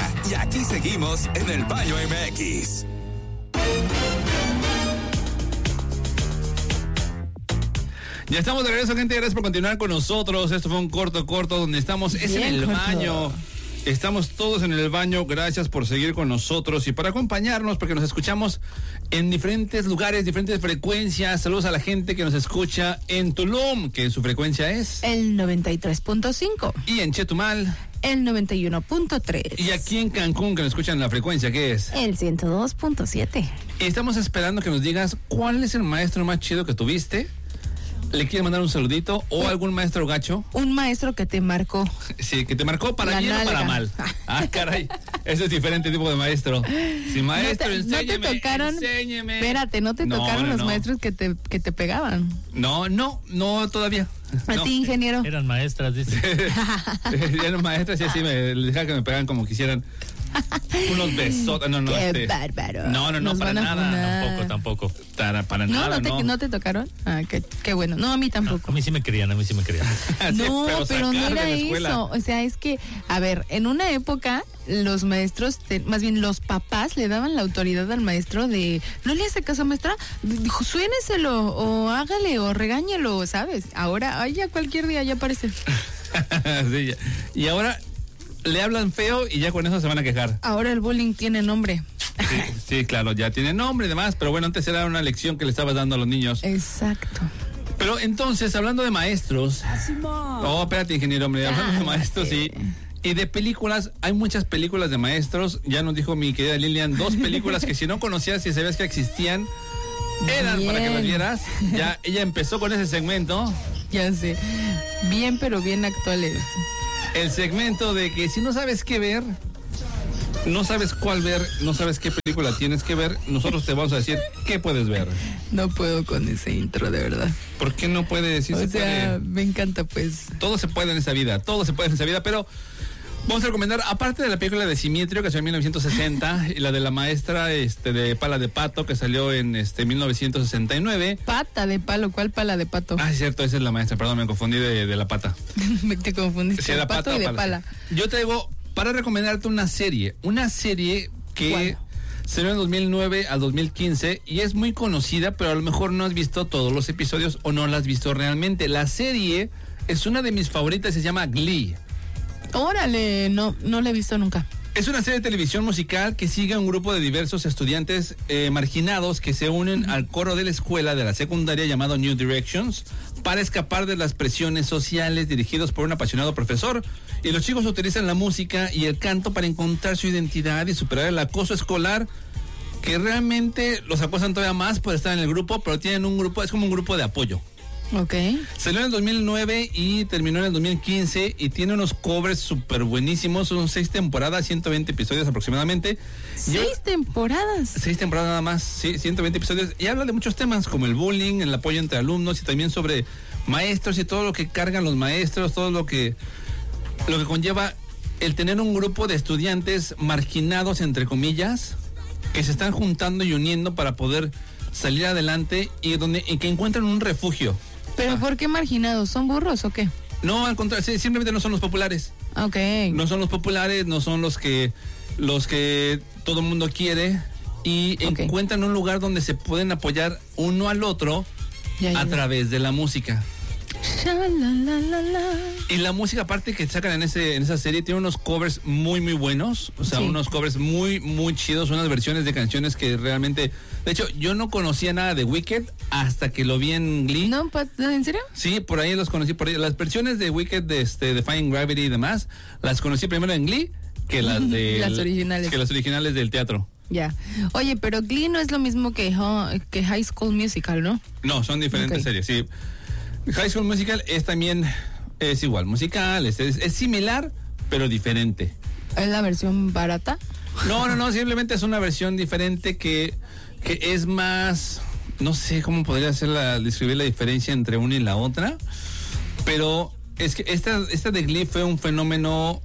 Y aquí seguimos en el Baño MX. Ya estamos de regreso, gente. Gracias por continuar con nosotros. Esto fue un corto donde estamos. Es en el baño. Estamos todos en el baño. Gracias por seguir con nosotros y por acompañarnos, porque nos escuchamos en diferentes lugares, diferentes frecuencias. Saludos a la gente que nos escucha en Tulum, que su frecuencia es el 93.5. Y en Chetumal el 91.3. Y aquí en Cancún, que nos escuchan la frecuencia, ¿qué es? El 102.7. Y estamos esperando que nos digas cuál es el maestro más chido que tuviste. ¿Le quieres mandar un saludito o algún maestro gacho? Un maestro que te marcó. Sí, que te marcó para bien o para mal. Ah, caray, ese es diferente tipo de maestro. Sí, maestro, enséñeme, ¿no te tocaron? Enséñeme. Espérate, ¿no te tocaron los maestros que te pegaban? No, todavía. ¿A ti, ingeniero? Eran maestras, dice. Eran maestras y así me dejaban que me pegaran como quisieran. Unos besos. Qué bárbaro. No, para nada. Tampoco. Para nada, ¿No te tocaron? Ah, qué bueno. No, a mí tampoco. No, a mí sí me querían. No, pero no era eso. O sea, es que, a ver, en una época los maestros, más bien los papás le daban la autoridad al maestro de, no le hace caso, maestra, suéneselo o hágale o regáñelo, ¿sabes? Ahora, ya cualquier día ya aparece. Sí, y ahora le hablan feo y ya con eso se van a quejar. Ahora el bullying tiene nombre. Sí, claro, ya tiene nombre y demás, pero bueno, antes era una lección que le estabas dando a los niños. Exacto. Pero entonces, hablando de maestros... espérate, ingeniero, hombre, hablando de maestros y de películas, hay muchas películas de maestros, ya nos dijo mi querida Lilian, 2 películas que si no conocías y sabías que existían, eran para que las vieras. Ya, ella empezó con ese segmento. Ya sé, bien pero bien actuales. El segmento de que si no sabes qué ver, no sabes cuál ver, no sabes qué película tienes que ver, nosotros te vamos a decir qué puedes ver. No puedo con ese intro, de verdad. ¿Por qué no puedes? Sí, o sea, me encanta, pues. Todo se puede en esa vida, pero vamos a recomendar, aparte de la película de Simetrio, que salió en 1960, y la de la maestra de Pala de Pato, que salió en 1969. Pata de palo, ¿cuál pala de pato? Ah, es cierto, esa es la maestra, perdón, me confundí de la pata. Te confundiste, sí, de pato y de pala. Yo traigo para recomendarte una serie que ¿cuál? Salió en 2009 al 2015 y es muy conocida, pero a lo mejor no has visto todos los episodios o no la has visto realmente. La serie es una de mis favoritas, se llama Glee. Órale, no la he visto nunca. Es una serie de televisión musical que sigue a un grupo de diversos estudiantes marginados que se unen al coro de la escuela de la secundaria llamado New Directions para escapar de las presiones sociales dirigidos por un apasionado profesor. Y los chicos utilizan la música y el canto para encontrar su identidad y superar el acoso escolar, que realmente los acosan todavía más por estar en el grupo, pero tienen un grupo, es como un grupo de apoyo. Ok. Salió en el 2009 y terminó en el 2015 y tiene unos covers súper buenísimos. Son 6 temporadas, 120 episodios aproximadamente. 6 temporadas. 6 temporadas nada más, sí, 120 episodios. Y habla de muchos temas como el bullying, el apoyo entre alumnos y también sobre maestros y todo lo que cargan los maestros, todo lo que conlleva el tener un grupo de estudiantes marginados, entre comillas, que se están juntando y uniendo para poder salir adelante y que encuentran un refugio. ¿Pero por qué marginados? ¿Son burros o qué? No, al contrario, simplemente no son los populares. Ok. No son los populares, no son los que todo el mundo quiere y encuentran un lugar donde se pueden apoyar uno al otro a través de la música. Y la música aparte que sacan en esa serie tiene unos covers muy muy buenos, o sea, unos covers muy muy chidos, unas versiones de canciones que realmente, de hecho, yo no conocía nada de Wicked hasta que lo vi en Glee. ¿No? ¿En serio? Sí, por ahí los conocí, las versiones de Wicked de Defying Gravity y demás, las conocí primero en Glee que las de las originales. Que las originales del teatro. Ya. Oye, pero Glee no es lo mismo que High School Musical, ¿no? No, son diferentes series, sí. High School Musical es igual, musical, es similar, pero diferente. ¿Es la versión barata? No, simplemente es una versión diferente que es más, no sé cómo podría describir la diferencia entre una y la otra, pero es que esta de Glee fue un fenómeno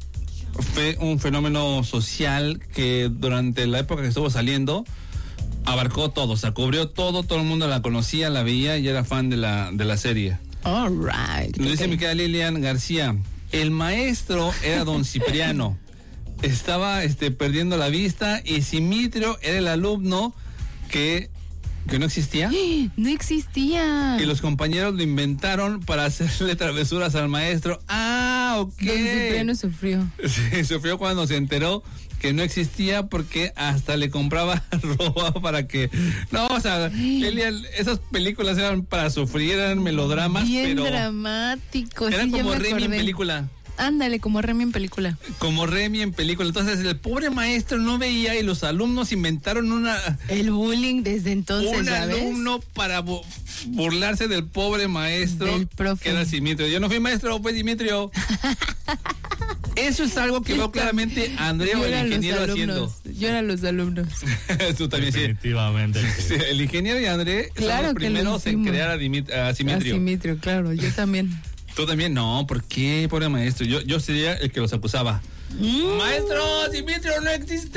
social que durante la época que estuvo saliendo abarcó todo, o sea, cubrió todo el mundo la conocía, la veía y era fan de la serie. All right. Nos dice mi querida Lilian García, el maestro era don Cipriano, estaba perdiendo la vista y Simitrio era el alumno que no existía. No existía. Y los compañeros lo inventaron para hacerle travesuras al maestro. Ah, ok. Don Cipriano sufrió. Sí, sufrió cuando se enteró que no existía porque hasta le compraba ropa para que... No, o sea, esas películas eran para sufrir, eran melodramas, bien pero... dramáticos. Eran sí, como Remy en película. Ándale, como Remy en película. Como Remy en película. Entonces el pobre maestro no veía y los alumnos inventaron el bullying desde entonces, un ¿ya alumno ves? para burlarse del pobre maestro. Del profe. Que era Simitrio. Yo no fui maestro, fue Simitrio. Eso es algo que veo claramente a Andrea o el ingeniero haciendo. Yo era los alumnos. Tú también, definitivamente. Sí, el ingeniero y André son los primeros en crear a Simitrio. A Simitrio, claro, yo también. Tú también, no, ¿por qué, pobre maestro? Yo sería el que los acusaba. ¡Maestro, Simitrio no existe!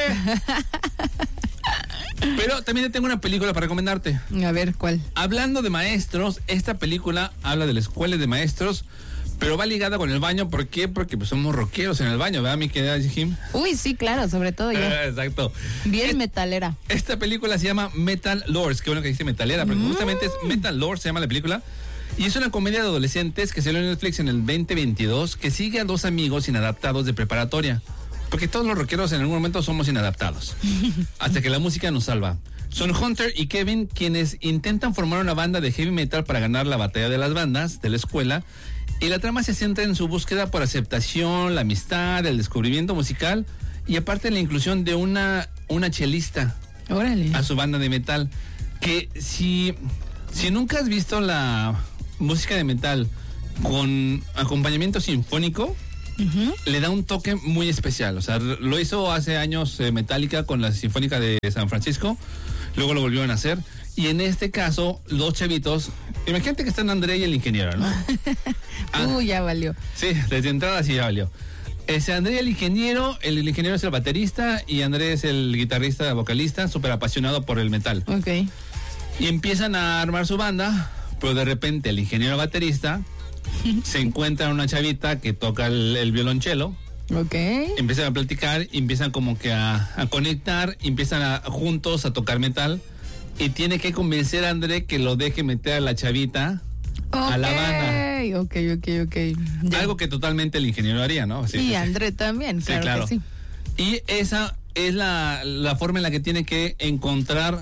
Pero también tengo una película para recomendarte. A ver, ¿cuál? Hablando de maestros, esta película habla de la escuela de maestros, pero va ligada con el baño. ¿Por qué? Porque pues somos rockeros en el baño, ¿verdad, mi querida Jim? Uy, sí, claro, sobre todo yo. Exacto. Bien metalera. Esta película se llama Metal Lords. Qué bueno que dice metalera, porque justamente es Metal Lords, se llama la película. Y es una comedia de adolescentes que salió en Netflix en el 2022, que sigue a dos amigos inadaptados de preparatoria. Porque todos los rockeros en algún momento somos inadaptados. Hasta que la música nos salva. Son Hunter y Kevin quienes intentan formar una banda de heavy metal para ganar la batalla de las bandas de la escuela. Y la trama se centra en su búsqueda por aceptación, la amistad, el descubrimiento musical y aparte la inclusión de una chelista. Órale. A su banda de metal. Que si nunca has visto la música de metal con acompañamiento sinfónico, le da un toque muy especial. O sea, lo hizo hace años Metallica con la Sinfónica de San Francisco, luego lo volvieron a hacer, y en este caso los chavitos, imagínate que están André y el ingeniero, ¿no? Ya valió. Sí, desde entrada sí ya valió. André el ingeniero es el baterista y André es el guitarrista, vocalista, súper apasionado por el metal. Ok. Y empiezan a armar su banda, pero de repente el ingeniero baterista se encuentra una chavita que toca el violonchelo. Ok. Empiezan a platicar, empiezan como que a conectar, empiezan juntos a tocar metal y tiene que convencer a André que lo deje meter a la chavita a la banda. Ok. Ya. Algo que totalmente el ingeniero haría, ¿no? Sí, y André también, sí, claro. Que sí. Y esa es la forma en la que tiene que encontrar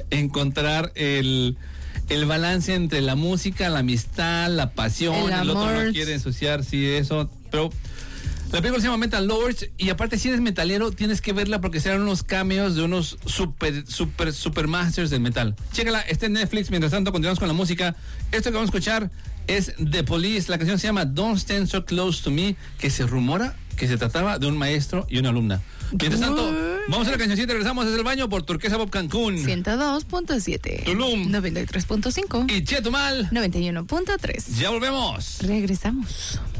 el balance entre la música, la amistad, la pasión, el otro no quiere ensuciar, sí, eso, pero la película se llama Metal Lords y aparte si eres metalero tienes que verla porque serán unos cameos de unos super masters del metal. Chécala, está en Netflix. Mientras tanto continuamos con la música. Esto que vamos a escuchar es The Police, la canción se llama Don't Stand So Close to Me, que se rumora que se trataba de un maestro y una alumna. Mientras tanto, vamos a la cancioncita, regresamos desde el baño por Turquesa Pop Cancún 102.7 Tulum 93.5 y Chetumal 91.3. Ya volvemos. Regresamos.